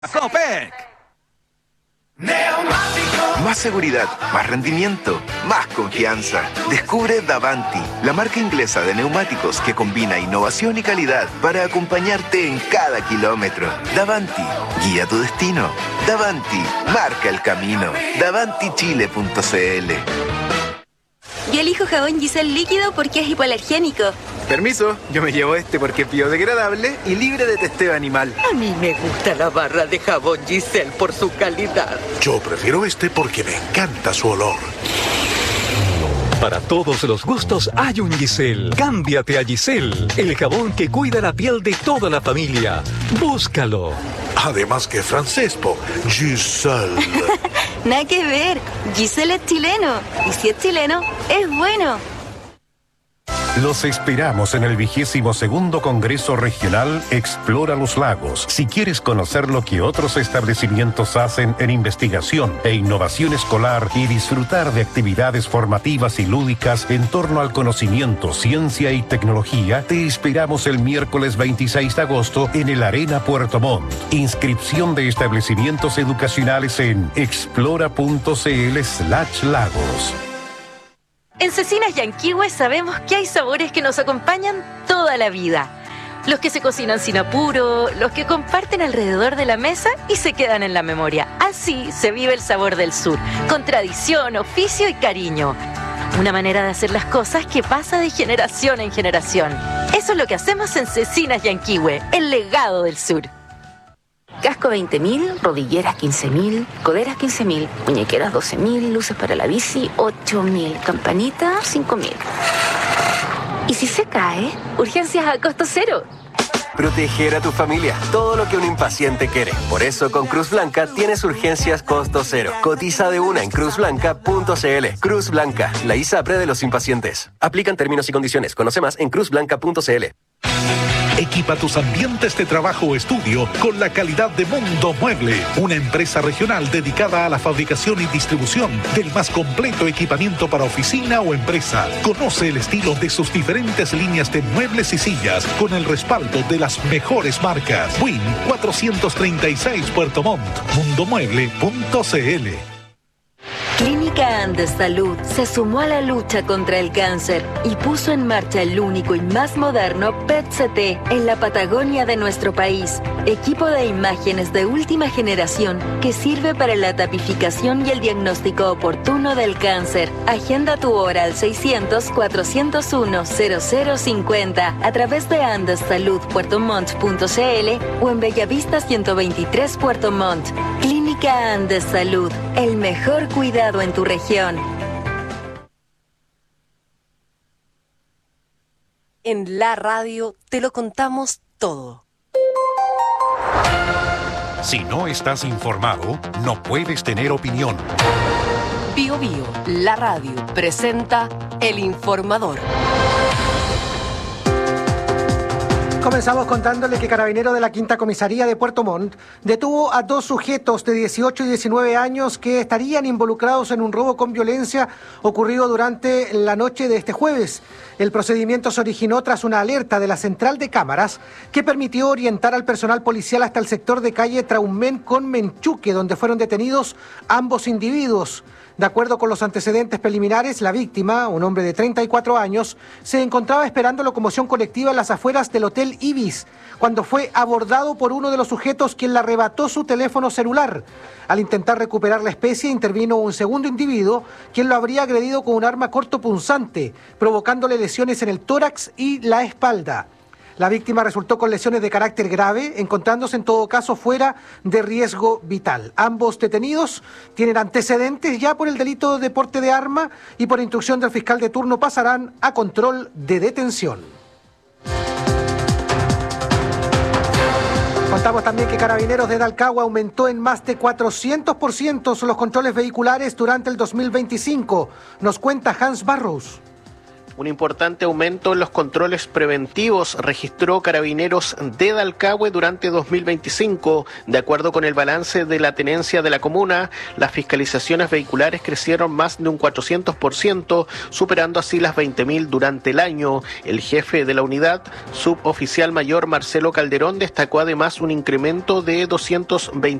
Copec. Más seguridad, más rendimiento, más confianza. Descubre Davanti, la marca inglesa de neumáticos que combina innovación y calidad para acompañarte en cada kilómetro. Davanti, guía tu destino. Davanti, marca el camino. DavantiChile.cl. Yo elijo jabón Giselle líquido porque es hipoalergénico. Permiso, yo me llevo este porque es biodegradable y libre de testeo animal. A mí me gusta la barra de jabón Giselle por su calidad. Yo prefiero este porque me encanta su olor. Para todos los gustos hay un Giselle. Cámbiate a Giselle, el jabón que cuida la piel de toda la familia. Búscalo. Además que francés, Giselle. Nada que ver. Giselle es chileno. Y si es chileno, es bueno. Los esperamos en el 22º Congreso Regional Explora los Lagos. Si quieres conocer lo que otros establecimientos hacen en investigación e innovación escolar y disfrutar de actividades formativas y lúdicas en torno al conocimiento, ciencia y tecnología, te esperamos el miércoles 26 de agosto en el Arena Puerto Montt. Inscripción de establecimientos educacionales en explora.cl/lagos. En Cecinas Yanquihue sabemos que hay sabores que nos acompañan toda la vida. Los que se cocinan sin apuro, los que comparten alrededor de la mesa y se quedan en la memoria. Así se vive el sabor del sur, con tradición, oficio y cariño. Una manera de hacer las cosas que pasa de generación en generación. Eso es lo que hacemos en Cecinas Yanquihue, el legado del sur. Casco 20.000, rodilleras 15.000, coderas 15.000, muñequeras 12.000, luces para la bici 8.000, campanita 5.000. Y si se cae, urgencias a costo cero. Proteger a tu familia, todo lo que un impaciente quiere. Por eso con Cruz Blanca tienes urgencias costo cero. Cotiza de una en cruzblanca.cl. Cruz Blanca, la ISAPRE de los impacientes. Aplican términos y condiciones. Conoce más en cruzblanca.cl. Equipa tus ambientes de trabajo o estudio con la calidad de Mundo Mueble, una empresa regional dedicada a la fabricación y distribución del más completo equipamiento para oficina o empresa. Conoce el estilo de sus diferentes líneas de muebles y sillas con el respaldo de las mejores marcas. Win 436 Puerto Montt, mundomueble.cl. Clínica Andes Salud se sumó a la lucha contra el cáncer y puso en marcha el único y más moderno PET-CT en la Patagonia de nuestro país. Equipo de imágenes de última generación que sirve para la tipificación y el diagnóstico oportuno del cáncer. Agenda tu hora al 600-401-0050 a través de andessaludpuertomontt.cl o en Bellavista 123 Puerto Montt. Clínica Andes Salud, el mejor cuidado en tu región. En la radio te lo contamos todo. Si no estás informado, no puedes tener opinión. Bio Bio, la radio, presenta El Informador. Comenzamos contándole que Carabineros de la Quinta Comisaría de Puerto Montt detuvo a 2 sujetos de 18 y 19 años que estarían involucrados en un robo con violencia ocurrido durante la noche de este jueves. El procedimiento se originó tras una alerta de la central de cámaras que permitió orientar al personal policial hasta el sector de calle Traumén con Menchuque, donde fueron detenidos ambos individuos. De acuerdo con los antecedentes preliminares, la víctima, un hombre de 34 años, se encontraba esperando locomoción colectiva en las afueras del Hotel Ibis, cuando fue abordado por uno de los sujetos quien le arrebató su teléfono celular. Al intentar recuperar la especie, intervino un segundo individuo, quien lo habría agredido con un arma cortopunzante, provocándole lesiones en el tórax y la espalda. La víctima resultó con lesiones de carácter grave, encontrándose en todo caso fuera de riesgo vital. Ambos detenidos tienen antecedentes ya por el delito de porte de arma y por instrucción del fiscal de turno pasarán a control de detención. Contamos también que Carabineros de Dalcagua aumentó en más de 400% los controles vehiculares durante el 2025. Nos cuenta Hans Barrows. Un importante aumento en los controles preventivos registró Carabineros de Dalcahue durante 2025. De acuerdo con el balance de la tenencia de la comuna, las fiscalizaciones vehiculares crecieron más de un 400%, superando así las 20.000 durante el año. El jefe de la unidad, suboficial mayor Marcelo Calderón, destacó además un incremento de 220